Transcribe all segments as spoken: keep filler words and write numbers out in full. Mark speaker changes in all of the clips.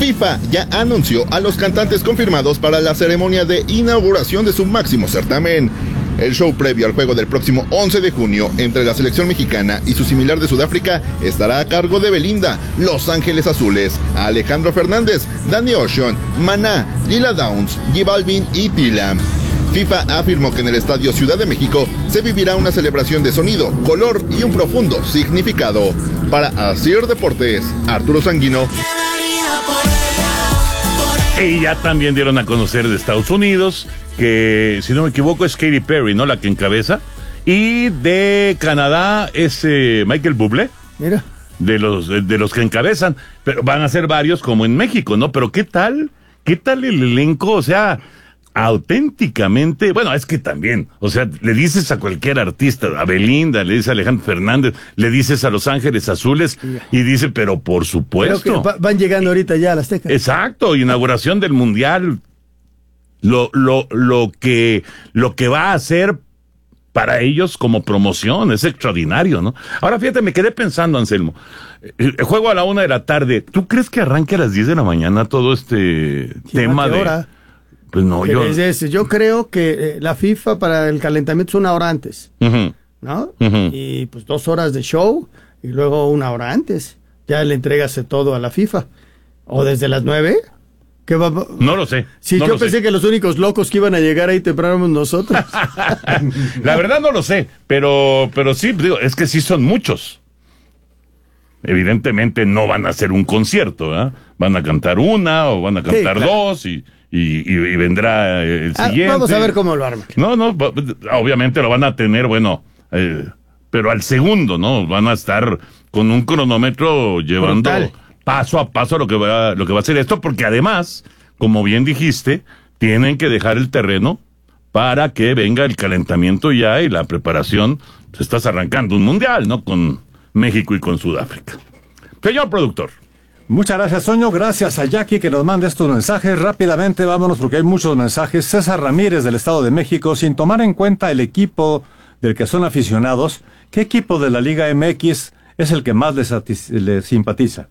Speaker 1: FIFA ya anunció a los cantantes confirmados para la ceremonia de inauguración de su máximo certamen. El show previo al juego del próximo once de junio entre la selección mexicana y su similar de Sudáfrica estará a cargo de Belinda, Los Ángeles Azules, Alejandro Fernández, Danny Ocean, Maná, Lila Downs, J Balvin y Tila. FIFA afirmó que en el Estadio Ciudad de México se vivirá una celebración de sonido, color y un profundo significado. Para Asir Deportes, Arturo Sanguino.
Speaker 2: Y ya también dieron a conocer de Estados Unidos que, si no me equivoco, es Katy Perry, ¿no? La que encabeza. Y de Canadá es eh, Michael Bublé.
Speaker 3: Mira.
Speaker 2: De los, de los que encabezan. Pero van a ser varios como en México, ¿no? Pero ¿qué tal? ¿Qué tal el elenco? O sea, auténticamente, bueno, es que también, o sea, le dices a cualquier artista, a Belinda, le dices a Alejandro Fernández, le dices a Los Ángeles Azules, y dice, pero por supuesto.
Speaker 3: Creo que van llegando ahorita ya a las Azteca.
Speaker 2: Exacto, inauguración del Mundial. Lo, lo, lo que, lo que va a hacer para ellos como promoción es extraordinario, ¿no? Ahora fíjate, me quedé pensando, Anselmo, el juego a la una de la tarde, ¿tú crees que arranque a las diez de la mañana todo este
Speaker 3: ¿Sí,
Speaker 2: tema
Speaker 3: qué
Speaker 2: de...
Speaker 3: hora?
Speaker 2: Pues no, yo...
Speaker 3: Es ese. Yo creo que eh, la FIFA para el calentamiento es una hora antes,
Speaker 2: Uh-huh.
Speaker 3: ¿no?
Speaker 2: Uh-huh.
Speaker 3: Y pues dos horas de show y luego una hora antes. Ya le entregas todo a la FIFA. O desde las nueve. ¿Qué va?
Speaker 2: No lo sé.
Speaker 3: Sí,
Speaker 2: no
Speaker 3: yo
Speaker 2: lo
Speaker 3: pensé
Speaker 2: sé.
Speaker 3: que los únicos locos que iban a llegar ahí temprano éramos nosotros.
Speaker 2: La verdad no lo sé, pero, pero sí, digo, es que sí son muchos. Evidentemente no van a hacer un concierto, ¿eh? Van a cantar una o van a cantar
Speaker 3: Sí, claro.
Speaker 2: dos y, y, y, y vendrá el
Speaker 3: Ah,
Speaker 2: siguiente.
Speaker 3: vamos a ver cómo lo arman.
Speaker 2: No, no, obviamente lo van a tener, bueno, eh, pero al segundo, ¿no? Van a estar con un cronómetro llevando
Speaker 3: Brutal.
Speaker 2: paso a paso lo que va, lo que va a ser esto, porque además, como bien dijiste, tienen que dejar el terreno para que venga el calentamiento ya y la preparación. Pues estás arrancando un mundial, ¿no? Con México y con Sudáfrica. Señor productor.
Speaker 4: Muchas gracias, Toño. Gracias a Jackie que nos manda estos mensajes. Rápidamente, vámonos porque hay muchos mensajes. César Ramírez del Estado de México, sin tomar en cuenta el equipo del que son aficionados, ¿qué equipo de la Liga M X es el que más les, les simpatiza?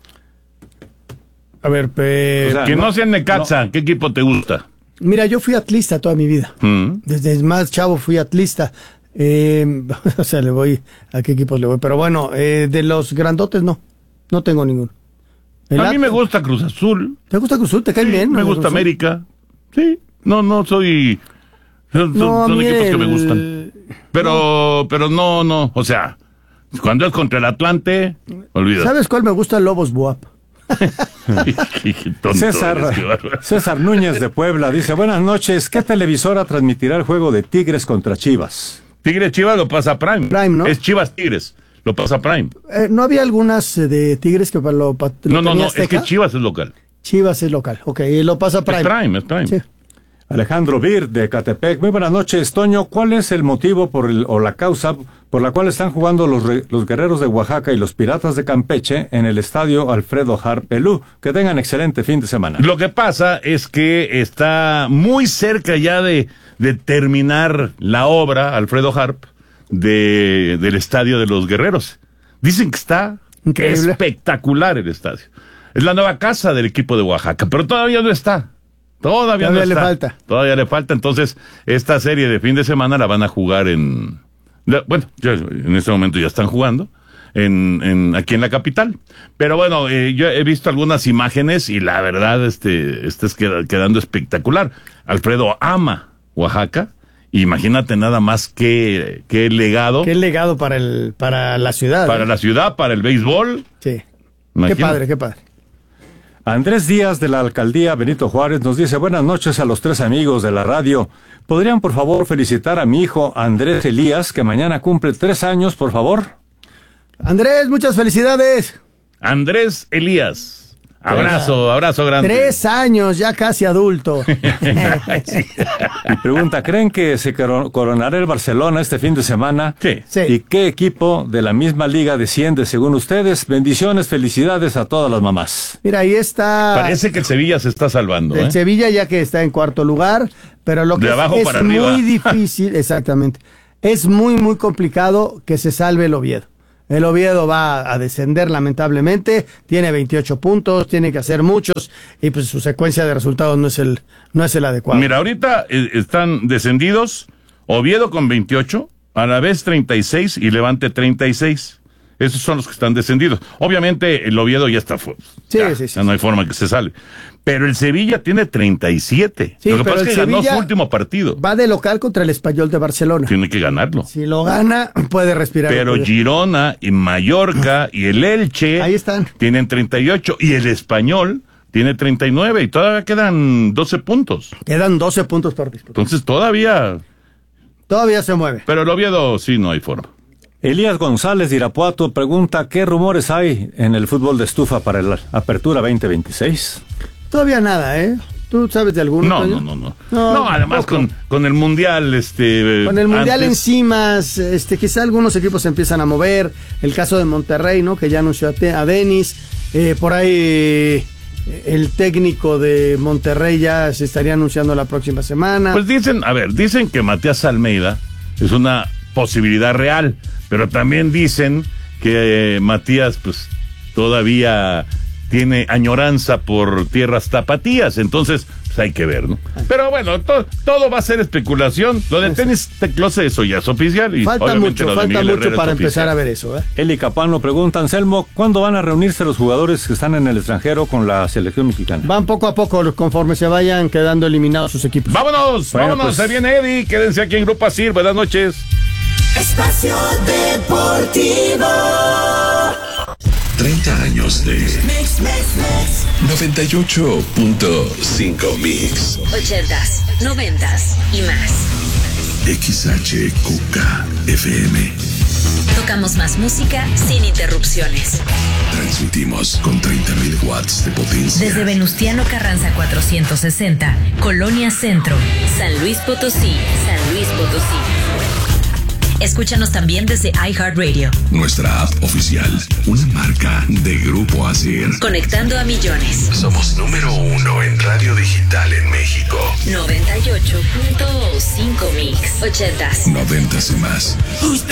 Speaker 3: A ver, pe...
Speaker 4: O sea,
Speaker 2: Que no,
Speaker 4: no
Speaker 2: sea Necaxa, no. ¿Qué equipo te gusta?
Speaker 3: Mira, yo fui atlista toda mi vida.
Speaker 2: Mm.
Speaker 3: Desde más chavo fui atlista. Eh, o sea, le voy, ¿a qué equipos le voy? Pero bueno, eh, de los grandotes no, no tengo ninguno.
Speaker 2: A
Speaker 3: Atlas,
Speaker 2: mí me gusta Cruz Azul.
Speaker 3: ¿Te gusta Cruz Azul? ¿Te cae
Speaker 2: Sí,
Speaker 3: bien?
Speaker 2: me
Speaker 3: ¿no?
Speaker 2: gusta
Speaker 3: Cruz Azul?
Speaker 2: América. Sí, no, no soy... Son,
Speaker 3: No,
Speaker 2: son
Speaker 3: a mí
Speaker 2: equipos que me
Speaker 3: el-
Speaker 2: gustan. Pero, pero no, no, o sea, cuando es contra el Atlante, olvídate.
Speaker 3: ¿Sabes cuál me gusta? Lobos Buap.
Speaker 2: Tonto
Speaker 4: César,
Speaker 2: eres, qué bárbaro.
Speaker 4: César Núñez de Puebla dice, buenas noches, ¿qué televisora transmitirá el juego de Tigres contra Chivas?
Speaker 2: Tigres Chivas lo pasa Prime.
Speaker 3: Prime, ¿no?
Speaker 2: Es Chivas Tigres, lo pasa Prime.
Speaker 3: Eh, ¿No había algunas eh, de Tigres que lo, pa- lo
Speaker 2: No, no,
Speaker 3: tenía
Speaker 2: no, es
Speaker 3: Azteca?
Speaker 2: que Chivas es local.
Speaker 3: Chivas es local, ok, y lo pasa Prime.
Speaker 2: Es Prime, es Prime.
Speaker 3: Sí.
Speaker 4: Alejandro Bir de Catepec, muy buenas noches, Toño, ¿cuál es el motivo por el, o la causa por la cual están jugando los, re, los guerreros de Oaxaca y los piratas de Campeche en el estadio Alfredo Harp Pelú? Que tengan excelente fin de semana.
Speaker 2: Lo que pasa es que está muy cerca ya de, de terminar la obra, Alfredo Harp, de, del Estadio de los Guerreros. Dicen que está
Speaker 3: Increíble.
Speaker 2: espectacular el estadio. Es la nueva casa del equipo de Oaxaca, pero todavía no está. Todavía,
Speaker 3: Todavía
Speaker 2: no
Speaker 3: le
Speaker 2: está.
Speaker 3: falta.
Speaker 2: Todavía le falta. Entonces, esta serie de fin de semana la van a jugar en... Bueno, ya, en este momento ya están jugando. En, en, aquí en la capital. Pero bueno, eh, yo he visto algunas imágenes y la verdad, este, este es qued- quedando espectacular. Alfredo ama Oaxaca. Imagínate nada más qué, qué legado
Speaker 3: Qué legado para el para la ciudad.
Speaker 2: para
Speaker 3: ¿eh?
Speaker 2: la ciudad, para el béisbol.
Speaker 3: Sí. Qué
Speaker 2: Imagínate.
Speaker 3: padre, qué padre.
Speaker 4: Andrés Díaz de la alcaldía Benito Juárez nos dice, buenas noches a los tres amigos de la radio. ¿Podrían por favor felicitar a mi hijo Andrés Elías, que mañana cumple tres años, por favor?
Speaker 3: Andrés, muchas felicidades.
Speaker 2: Andrés Elías. Abrazo, abrazo grande.
Speaker 3: Tres años, ya casi adulto.
Speaker 4: Y pregunta, ¿creen que se coro- coronará el Barcelona este fin de semana?
Speaker 2: Sí.
Speaker 3: Sí.
Speaker 4: ¿Y qué equipo de la misma liga desciende según ustedes? Bendiciones, felicidades a todas las mamás.
Speaker 3: Mira, ahí está
Speaker 2: Parece que el Sevilla se está salvando.
Speaker 3: el
Speaker 2: ¿eh?
Speaker 3: Sevilla, ya que está en cuarto lugar, pero lo que
Speaker 2: De
Speaker 3: es,
Speaker 2: abajo
Speaker 3: es
Speaker 2: para
Speaker 3: muy
Speaker 2: arriba.
Speaker 3: difícil, exactamente, es muy, muy complicado que se salve el Oviedo. El Oviedo va a descender lamentablemente, tiene veintiocho puntos, tiene que hacer muchos y pues su secuencia de resultados no es el no es el adecuado.
Speaker 2: Mira, ahorita eh, están descendidos Oviedo con veintiocho, Alavés treinta y seis y Levante treinta y seis. Esos son los que están descendidos. Obviamente el Oviedo ya está fuera.
Speaker 3: Sí,
Speaker 2: ya,
Speaker 3: sí, sí.
Speaker 2: ya no hay forma que se sale. Pero el Sevilla tiene treinta y siete.
Speaker 3: Sí,
Speaker 2: lo que
Speaker 3: pero
Speaker 2: pasa es
Speaker 3: el
Speaker 2: que ganó
Speaker 3: Sevilla
Speaker 2: su último partido.
Speaker 3: Va de local contra el Español de Barcelona.
Speaker 2: Tiene que ganarlo.
Speaker 3: Si lo gana, puede respirar.
Speaker 2: Pero Girona y Mallorca y el Elche
Speaker 3: ahí están.
Speaker 2: Tienen treinta y ocho y el Español tiene treinta y nueve y todavía quedan doce puntos.
Speaker 3: Quedan doce puntos por disputar.
Speaker 2: Entonces todavía...
Speaker 3: Todavía se mueve.
Speaker 2: Pero el Oviedo sí no hay forma.
Speaker 4: Elías González de Irapuato pregunta, ¿qué rumores hay en el fútbol de estufa para la Apertura veinte veintiséis?
Speaker 3: Todavía nada, ¿eh? ¿Tú sabes de alguno?
Speaker 2: No,
Speaker 3: Toño?
Speaker 2: no, no, no.
Speaker 3: No,
Speaker 2: No, además con, con el Mundial, este...
Speaker 3: Con el Mundial
Speaker 2: antes-
Speaker 3: encima, este, quizá algunos equipos se empiezan a mover. El caso de Monterrey, ¿no? Que ya anunció a, Te- a Denis. Eh, por ahí eh, el técnico de Monterrey ya se estaría anunciando la próxima semana.
Speaker 2: Pues dicen, a ver, dicen que Matías Almeida es una posibilidad real, pero también dicen que eh, Matías, pues, todavía tiene añoranza por tierras tapatías, entonces, pues hay que ver, ¿no? Pero bueno, to- todo va a ser especulación. Lo de tenis Teclose, eso ya es oficial. Y
Speaker 3: falta
Speaker 2: obviamente
Speaker 3: mucho,
Speaker 2: lo de
Speaker 3: falta
Speaker 2: Miguel
Speaker 3: mucho
Speaker 2: Herrera es
Speaker 3: para empezar
Speaker 2: oficial.
Speaker 3: a ver eso, ¿eh?
Speaker 4: Eli Capano pregunta, Anselmo, ¿cuándo van a reunirse los jugadores que están en el extranjero con la selección mexicana?
Speaker 3: Van poco a poco conforme se vayan quedando eliminados sus equipos.
Speaker 2: Vámonos,
Speaker 4: Bueno,
Speaker 2: vámonos,
Speaker 4: pues-
Speaker 2: se viene Eddie, quédense aquí en Grupo Asir, buenas noches.
Speaker 5: Espacio Deportivo.
Speaker 6: treinta años de
Speaker 5: Mix, mix, mix.
Speaker 6: noventa y ocho punto cinco Mix.
Speaker 7: Ochentas, noventas y más.
Speaker 6: X H Q K F M.
Speaker 7: Tocamos más música sin interrupciones.
Speaker 6: Transmitimos con treinta mil watts de potencia.
Speaker 7: Desde Venustiano Carranza cuatrocientos sesenta, Colonia Centro, San Luis Potosí, San Luis Potosí. Escúchanos también desde iHeartRadio.
Speaker 6: Nuestra app oficial, una marca de Grupo Asir.
Speaker 7: Conectando a millones.
Speaker 6: Somos número uno en radio digital en México.
Speaker 7: noventa y ocho punto cinco Mix. Ochentas.
Speaker 6: Noventas y más.
Speaker 5: Usted